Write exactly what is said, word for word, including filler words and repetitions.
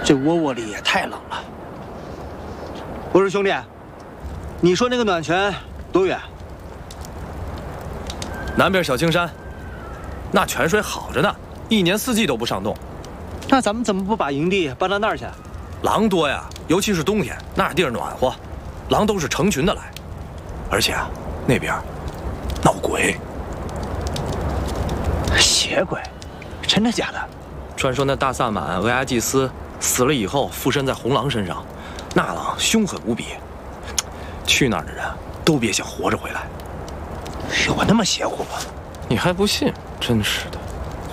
这窝窝里也太冷了。 我说兄弟，你说那个暖泉多远？ 南边小青山，那泉水好着呢，一年四季都不上冻。 那咱们怎么不把营地搬到那儿去？ 狼多呀，尤其是冬天，那地儿暖和，狼都是成群的来。而且啊，那边闹鬼， 邪鬼，真的假的？ 传说那大萨满维阿祭司死了以后附身在红狼身上，那狼凶狠无比，去那儿的人都别想活着回来。 有那么邪乎吗？ 你还不信？真是的。